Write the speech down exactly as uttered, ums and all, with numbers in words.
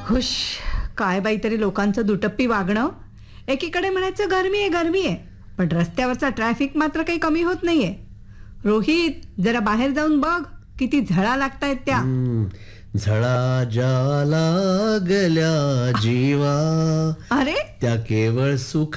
हुश, काय बाई तरी लोकांचं दुटप्पी वागणं. एकीकडे म्हणायचं गरमी आहे गरमी आहे, पण रस्त्यावरचा ट्रॅफिक मात्र काही कमी होत नाहीये. रोहित, जरा बाहेर जाऊन बघ किती झळा लागतायत त्या. हम्म, झळा ज्या लागल्या जीवा अरे त्या केवळ सुख